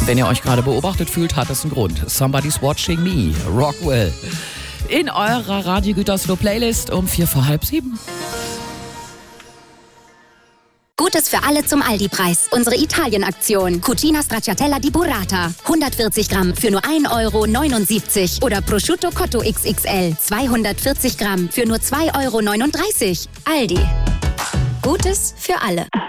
Wenn ihr euch gerade beobachtet fühlt, hat es einen Grund. Somebody's watching me. Rockwell. In eurer Radio Gütersloh Playlist um 6:45. Gutes für alle zum Aldi-Preis. Unsere Italien-Aktion. Cucina Stracciatella di Burrata. 140 Gramm für nur 1,79 € Oder Prosciutto Cotto XXL. 240 Gramm für nur 2,39 €. Aldi. Gutes für alle.